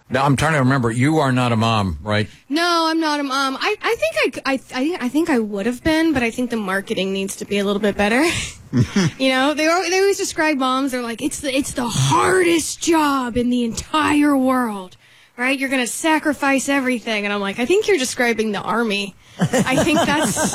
Now, I'm trying to remember. You are not a mom, right? No, I'm not a mom. I think I would have been, but I think the marketing needs to be a little bit better. They always describe moms. They're like, it's the hardest job in the entire world, right? You're gonna sacrifice everything, and I'm like, I think you're describing the army. I think that's,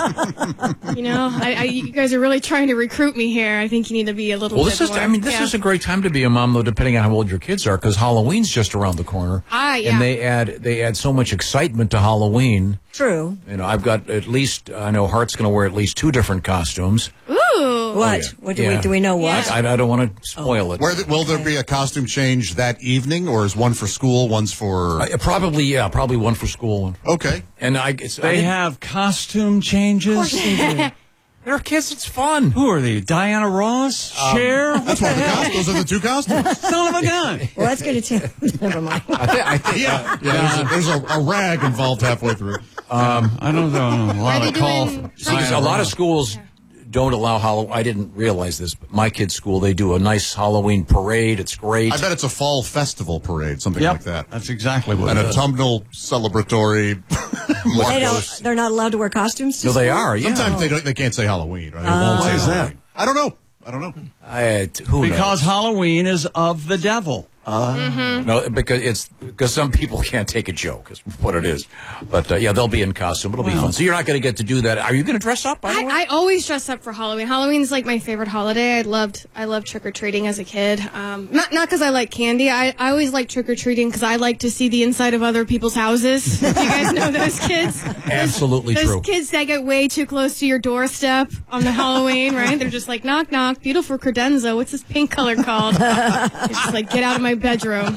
you guys are really trying to recruit me here. I think you need to be a little bit more. This is a great time to be a mom, though, depending on how old your kids are, because Halloween's just around the corner. Yeah. And they add so much excitement to Halloween. True. I've got I know Hart's going to wear at least 2 different costumes. Ooh. What? What do we know what? I don't want to spoil it. Will there be a costume change that evening, or is one for school, one's for... Probably one for school. Okay. And they have costume changes? They're kids, it's fun. Who are they? Diana Ross? Cher? That's one of the costumes. Those are the 2 costumes. Son of a gun. Well, that's going to never mind. I think there's a rag involved halfway through. I don't know. A lot of call for a lot of schools don't allow Halloween. I didn't realize this, but my kids' school, they do a nice Halloween parade. It's great. I bet it's a fall festival parade, something like that. That's exactly what an it is. autumnal celebratory. They're not allowed to wear costumes? No, they are, yeah. Sometimes they can't say Halloween. Right? Why is that? I don't know. Who knows? Because Halloween is of the devil. No, because some people can't take a joke, is what it is. But they'll be in costume. It'll be fun. So you're not going to get to do that. Are you going to dress up? I always dress up for Halloween. Halloween's like my favorite holiday. I loved trick or treating as a kid. Not because I like candy. I always like trick or treating because I like to see the inside of other people's houses. Do you guys know those kids? Absolutely true. Those kids that get way too close to your doorstep on the Halloween, right? They're just like, knock knock, beautiful credenza. What's this pink color called? It's just like, get out of my bedroom,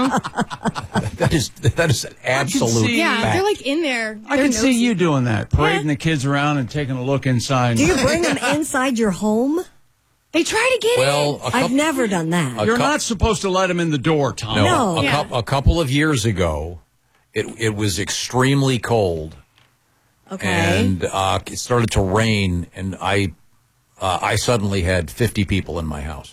That is an absolute fact. They're like in there. I can see you doing that, parading the kids around and taking a look inside. Do you bring them inside your home? They try to get in. I've never done that. You're not supposed to let them in the door, Tom. No. A couple of years ago, it was extremely cold. Okay. And it started to rain, and I suddenly had 50 people in my house.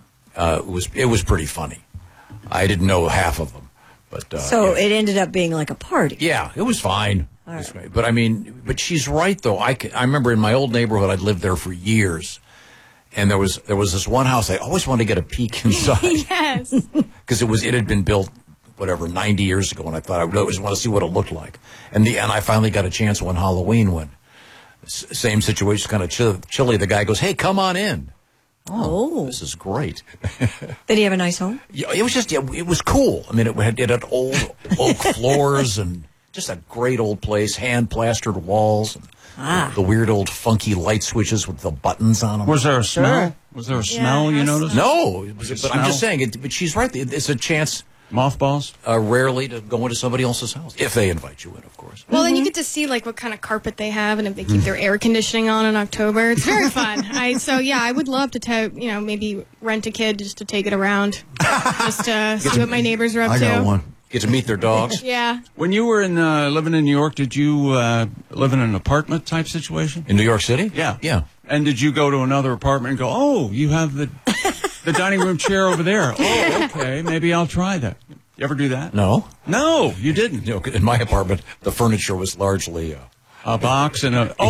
It was pretty funny. I didn't know half of them, but it ended up being like a party. Yeah, it was fine. It was great. But she's right though. I remember in my old neighborhood, I'd lived there for years, and there was this one house I always wanted to get a peek inside. Yes, because it had been built 90 years ago, and I thought I would always want to see what it looked like. And I finally got a chance when Halloween went. Same situation, kind of chilly. The guy goes, "Hey, come on in." Oh, this is great. Did he have a nice home? Yeah, it was it was cool. I mean, it had old oak floors and just a great old place, hand-plastered walls, and the weird old funky light switches with the buttons on them. Was there a smell? Was there a smell you noticed? No, but I'm just saying, but she's right. It's a chance. Mothballs? Rarely to go into somebody else's house, if they invite you in, of course. Well, then you get to see like what kind of carpet they have, and if they keep their air conditioning on in October, it's very fun. I would love to maybe rent a kid just to take it around, just to see what my neighbors are up to. I got one. Get to meet their dogs. Yeah. When you were living in New York, did you live in an apartment type situation? In New York City? Yeah. Yeah. And did you go to another apartment and go, oh, you have the dining room chair over there. Oh, okay, maybe I'll try that. You ever do that? No. No, you didn't. In my apartment, the furniture was largely a box and the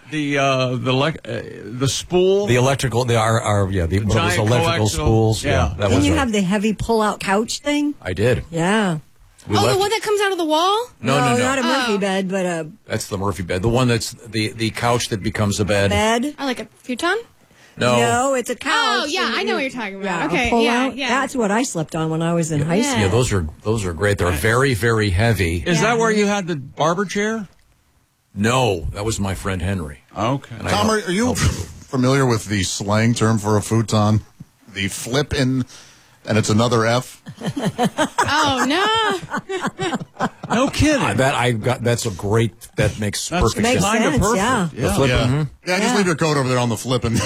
spool, the electrical, those electrical spools. Yeah. Didn't you have the heavy pull-out couch thing? I did. Yeah. The one that comes out of the wall? No. Not a Murphy bed, but a... That's the Murphy bed. The one that's the couch that becomes a bed. I like a futon? No, it's a couch. Oh, yeah, I know what you're talking about. Yeah, okay, yeah. That's what I slept on when I was in high school. Yeah, those are great. They're very, very heavy. Is that where you had the barber chair? No, that was my friend Henry. Okay. Tom, are you familiar with the slang term for a futon? The flip-in, and it's another F? Oh, no. No kidding. That's a great, that makes perfect makes sense. sense, Perfect. yeah. The flipping. Yeah. Yeah, just leave your coat over there on the flipping.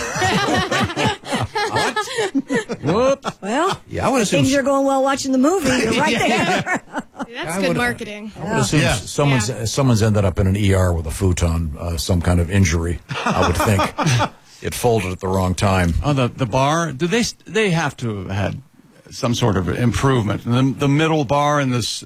Whoops. Well, Yeah, I would assume things are going well watching the movie. You're right there. That's good marketing. I would assume someone's ended up in an ER with a futon, some kind of injury, I would think. It folded at the wrong time. Oh, the bar, do they have to have had some sort of improvement? The middle bar and the